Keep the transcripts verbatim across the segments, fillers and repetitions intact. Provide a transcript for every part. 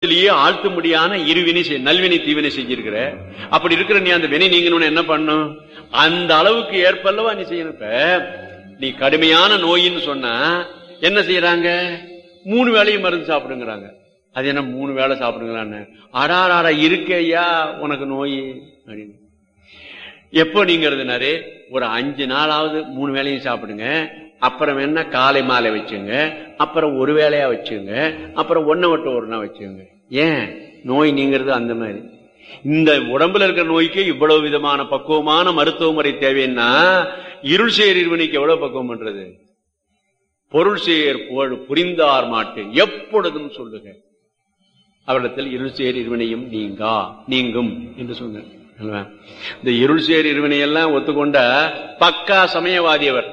துன்பத்திலேயே ஆழ்த்தும்படியான இருவினை நல்வினை தீவினை செஞ்சிருக்கிற. அப்படி இருக்கிற நீ அந்த வினை நீங்கணும்னு என்ன பண்ணும்? அந்த அளவுக்கு ஏற்பல்லவா நீ செய்யணும். இப்ப நீ கடுமையான நோயின்னு சொன்னா என்ன செய்யறாங்க? மூணு வேளையும் மருந்து சாப்பிடுங்கிறாங்க. அது என்ன மூணு வேளை சாப்பிடுங்களான்னு? அடாராடா இருக்கே ஐயா உனக்கு நோய் அப்படின்னு. எப்போ நீங்கிறதுனாரு ஒரு அஞ்சு நாளாவது மூணு வேளையும் சாப்பிடுங்க. அப்புறம் என்ன காலை மாலை வச்சுங்க, அப்புறம் ஒரு வேளையா வச்சுங்க, அப்புறம் ஒன்ன விட்டு ஒரு நாள் வச்சுங்க. ஏன் நோய் நீங்கிறது அந்த மாதிரி. இந்த உடம்புல இருக்கிற நோய்க்கு இவ்வளவு விதமான பக்குவமான மருத்துவ முறை தேவைன்னா இருள் சேர் இருவினைக்கு எவ்வளவு பக்குவம் பண்றது? பொருள் சேர் புரிந்தார் மாட்டேன் எப்பொழுதும் சொல்லுக அவரிடத்தில் இருள் சேர் இருவினையும் நீங்கா நீங்கும் என்று சொன்னார். இந்த இருள் சேர் இருவினையெல்லாம் ஒத்துக்கொண்ட பக்கா சமயவாதி அவர்.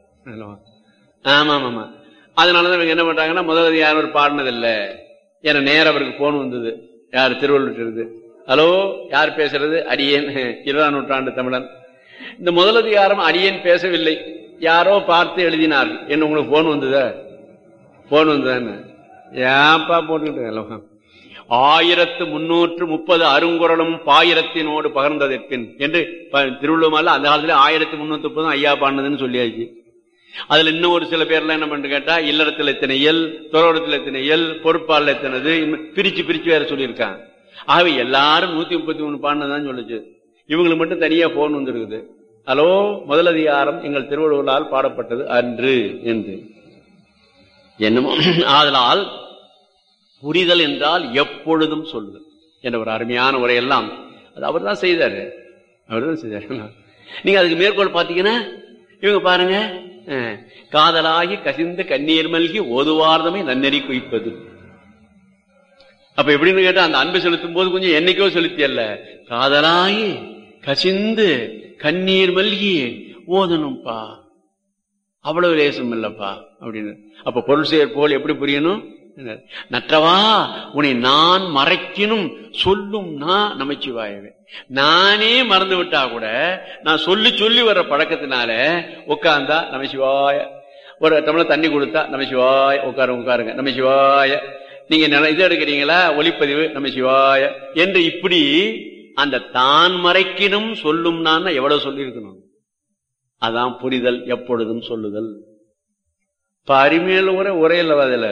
ஆமா ஆமா. அதனாலதான் இவங்க என்ன பண்றாங்கன்னா முதல்ல யாரும் ஒரு பாடினதில்லை. ஏன்னா நேரம் அவருக்கு போன் வந்தது. யார் திருவள்ளுவர் இருந்து. ஹலோ யார் பேசுறது? அடியேன் இருபதாம் நூற்றாண்டு தமிழன். இந்த முதலதிகாரம் அடியேன் பேசவில்லை, யாரோ பார்த்து எழுதினார்கள். என்ன உங்களுக்கு போன் வந்ததா? போன் வந்ததான்னு ஏப்பா போட்டுக்கிட்டு ஆயிரத்து முன்னூற்று முப்பது அருங்குறளும் பாயிரத்தினோடு பகர்ந்ததற்பின் என்று திருவள்ளுவர் அந்த காலத்துல ஆயிரத்தி முன்னூத்தி முப்பதும் ஐயா பாடினதுன்னு சொல்லியாச்சு. அதுல இன்னும் ஒரு சில பேர்லாம் என்ன பண்ணு கேட்டா இல்லறத்தில் எத்தனை இயல், துறவரத்தில் எத்தனை இயல், பொறுப்பாளர் எத்தனது பிரிச்சு பிரிச்சு வேற சொல்லியிருக்காங்க. ஆகவே எல்லாரும் நூத்தி முப்பத்தி மூணு பாடினதான் சொல்லுச்சு. இவங்களுக்கு மட்டும் தனியா போன் வந்துருக்குது. ஹலோ முதலதிகாரம் எங்கள் திருவள்ளுவரால் பாடப்பட்டது அன்று என்று. என்னமோ ஆதலால் புரிதல் என்றால் எப்பொழுதும் சொல்லுதல் என்ற ஒரு அருமையான உரையெல்லாம் அது அவர் தான் செய்தாரு. அவர் தான் செய்தாரு. நீங்க அதுக்கு மேற்கோள் பாத்தீங்கன்னா இவங்க பாருங்க, காதலாகி கசிந்த கண்ணீர் மல்கி ஓதுவார்தமை நன்னெறி குவிப்பது. அப்ப எப்படின்னு கேட்டா அந்த அன்பு செலுத்தும் போது கொஞ்சம் என்னைக்கோ செலுத்தியல்ல, காதலாகி கசிந்து கண்ணீர் மல்கி ஓதணும்பா, அவ்வளவு லேசம் இல்லப்பா அப்படின்னு. அப்ப பொருள் செயற் போல் எப்படி புரியணும்? நற்றவா உன்னை நான் மறைக்கணும் சொல்லும் நான் நமச்சிவாயவே. நானே மறந்து விட்டா கூட நான் சொல்லி சொல்லி வர்ற பழக்கத்தினால உட்கார்ந்தா நமசிவாய, ஒரு டம்ளர் தண்ணி கொடுத்தா நமசிவாய, உட்காரு உட்காருங்க நமசிவாய, நீங்க இது எடுக்கிறீங்களா ஒளிப்பதிவு நமசிவாய என்று இப்படி அந்த தான் மறைக்கணும் சொல்லும் நான் எவ்வளவு சொல்லி இருக்கணும். அதான் புரிதல் எப்பொழுதும் சொல்லுதல். பரிமையில உரை உரையில அதுல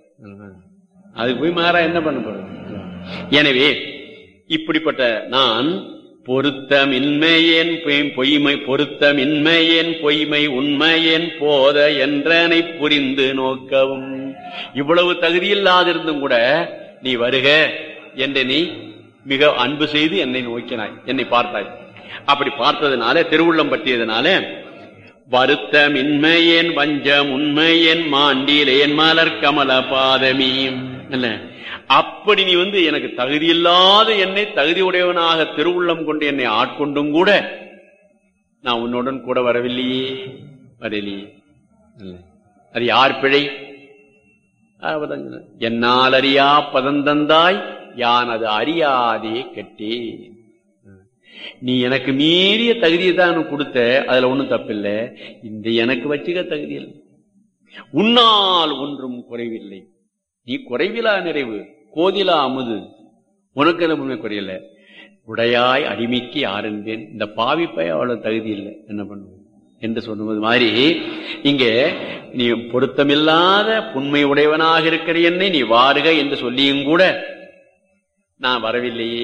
அது போய் மாறா என்ன பண்ண போறது? எனவே இப்படிப்பட்ட நான் பொருத்தமின்மையேன் பொய்மை பொருத்தமின்மையேன் பொய்மை உண்மையேன் போத என்றனை புரிந்து நோக்கவும். இவ்வளவு தகுதியில்லாதிருந்தும் கூட நீ வருக என்று நீ மிக அன்பு செய்து என்னை நோக்கினாய், என்னை பார்த்தாய். அப்படி பார்த்ததுனால திருவுள்ளம் பற்றியதுனால வருத்தமின்மையேன் வஞ்சம் உண்மையேன் மாண்டிலேன் மலர் கமல பாதமீம் இல்ல. அப்படி நீ வந்து எனக்கு தகுதியில்லாத என்னை தகுதி உடையவனாக திருவுள்ளம் கொண்டு என்னை ஆட்கொண்டும் கூட நான் உன்னுடன் கூட வரவில்லையே, வரலையே. அது யார் பிழை? என்னால் அறியா பதந்தந்தாய் யான் அது அறியாதே கட்டே. நீ எனக்கு மீறிய தகுதியை தான் எனக்கு கொடுத்த, அதுல ஒண்ணும் தப்பில்லை. இந்த எனக்கு வச்சுக்க தகுதியில் உன்னால் ஒன்றும் குறைவில்லை. நீ குறைவிலா நிறைவு, கோதிலா அமுது, உனக்கு என்ன குறையில்லை. உடையாய் அடிமைக்கு யாருந்தேன், இந்த பாவிப்பை அவ்வளவு தகுதி இல்லை, என்ன பண்ணுவோம் என்று சொல்லுவது மாதிரி இங்க நீ பொருத்தமில்லாத புண்மை உடையவனாக இருக்கிற என்னை நீ வாருக என்று சொல்லியும் கூட நான் வரவில்லையே.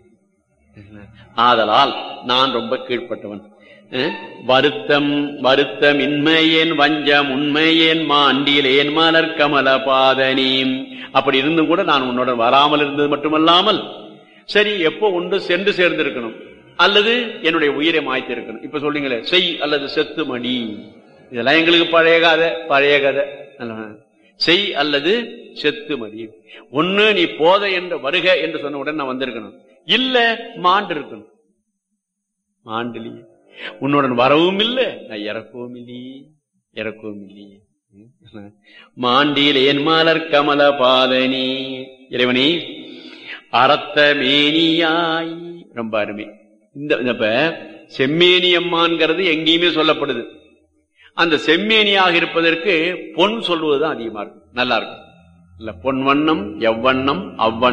ஆதலால் நான் ரொம்ப கீழ்பட்டவன். வருத்தம் வருத்தம் இன்மையேன் வஞ்சம் உண்மையேன் மாண்டிலேன் மலர் கமல பாதனீம். அப்படி இருந்தும் கூட நான் உன்னோட வராமல் இருந்தது மட்டுமல்லாமல் சரி எப்போ ஒன்று சென்று சேர்ந்திருக்கணும் அல்லது என்னுடைய உயிரை மாய்த்து இருக்கணும். இப்ப சொல்றீங்களே செய் அல்லது செத்து மடி, இதெல்லாம் எங்களுக்கு பழைய கதை பழைய கதை. செய் அல்லது செத்து மடி. ஒண்ணு நீ போத என்று வருக என்று சொன்ன உடனே நான் வந்திருக்கணும், இல்ல மாண்டு இருக்கணும். மாண்டிலேயே உன்னுடன் வரவும் இல்லை, நான் இறக்கவும் இல்லையே இறக்கவும் இல்லையே. மாண்டில் என் மலர் கமல பாதனி. இறைவனே அறத்த மேனியாய், ரொம்ப அருமை. இந்த செம்மேனி அம்மான்கிறது எங்கேயுமே சொல்லப்படுது. அந்த செம்மேனியாக இருப்பதற்கு பொன் சொல்வதுதான் அதிகமா இருக்கும், நல்லா இருக்கும். இல்ல பொன் வண்ணம் எவ்வண்ணம் அவ்வண்ணம்